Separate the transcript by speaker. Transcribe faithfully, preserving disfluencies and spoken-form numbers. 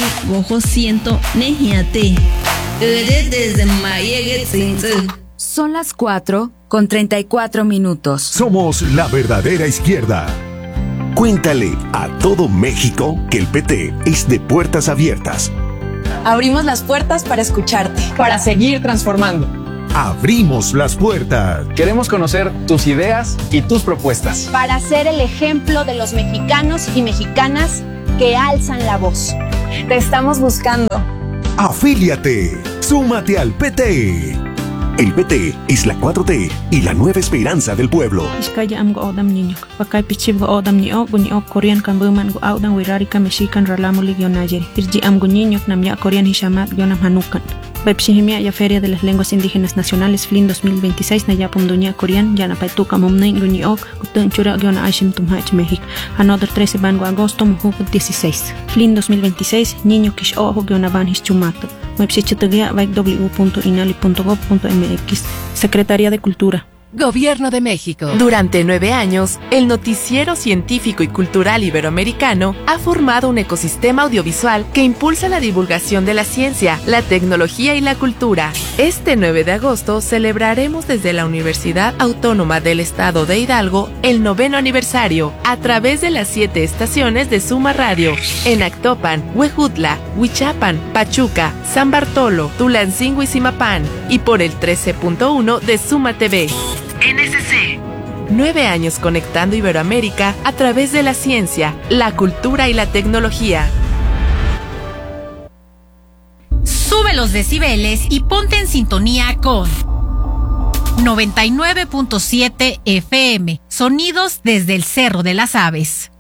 Speaker 1: bojo siento nejiate. Desde Mayege Tzintzil.
Speaker 2: Son las cuatro con treinta y cuatro minutos.
Speaker 3: Somos la verdadera izquierda. Cuéntale a todo México que el P T es de puertas abiertas.
Speaker 4: Abrimos las puertas para escucharte, para seguir transformando.
Speaker 3: Abrimos las puertas.
Speaker 5: Queremos conocer tus ideas y tus propuestas.
Speaker 6: Para ser el ejemplo de los mexicanos y mexicanas que alzan la voz.
Speaker 4: Te estamos buscando.
Speaker 3: Afíliate. Súmate al P T. El P T es la cuatro T y la nueva esperanza del pueblo.
Speaker 7: Iskaya am go odam niño. Pakay pichib go odam niño, bunio Korean kan buman go audan wirarika mexican ralamuli gionayeri. Irji am go niño namya Korean hishamat gionam hanukan. Pepsihimia ya Feria de las Lenguas Indígenas Nacionales F L I N dos mil veintiséis Nayapum Duña Korean Yana Paituka Mumnain Guñiok Kutun Chura Giona Ashim Tumhach México. Another trece Bango Agosto Mujuk dieciséis. F L I N dos mil veintiséis Niño Kish Ojo Giona Ban Hischumato. Website w punto inali punto gov punto m x. Secretaría de Cultura.
Speaker 8: Gobierno de México. Durante nueve años, el noticiero científico y cultural iberoamericano ha formado un ecosistema audiovisual que impulsa la divulgación de la ciencia, la tecnología y la cultura. Este nueve de agosto celebraremos desde la Universidad Autónoma del Estado de Hidalgo el noveno aniversario a través de las siete estaciones de Suma Radio en Actopan, Huejutla, Huichapan, Pachuca, San Bartolo, Tulancingo y Zimapán y por el trece punto uno de Suma T V. N S C. Nueve años conectando Iberoamérica a través de la ciencia, la cultura y la tecnología.
Speaker 9: Sube los decibeles y ponte en sintonía con noventa y nueve punto siete F M. Sonidos desde el Cerro de las Aves.